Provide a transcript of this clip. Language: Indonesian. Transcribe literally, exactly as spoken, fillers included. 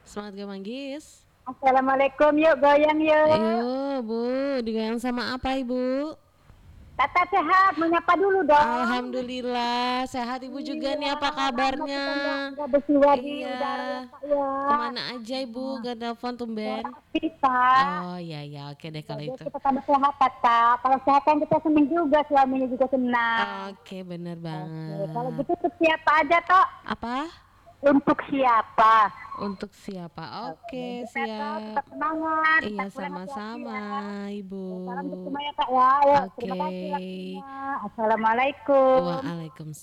Semangat Go Manggis. Assalamualaikum, yuk goyang yuk. Ayo Bu, digoyang sama apa Ibu? Tata sehat, menyapa dulu dong. Alhamdulillah, sehat Ibu juga Iya, nih, apa lama kabarnya? kita nggak nggak bersua di Iya, udara ya Kak ya. kemana aja Ibu, Nah, gak telepon tumben? sekarang kita, Oh iya iya, oke deh kalau jadi itu. kita tambah sehat Kak. Kalau sehat kan kita senang juga, suaminya juga senang. Oke, bener Oke, kalau banget. gitu untuk siapa aja toh? Apa? Untuk siapa? Untuk siapa? Oke, Oke, kita toh siap. tetap semangat, Iya, tetap kurang hati-hati sama-sama ya. Ibu. Ya, salam untuk semua ya Kak ya. Ayo, terima Oke. kasih waktunya. Assalamualaikum. Waalaikumsalam.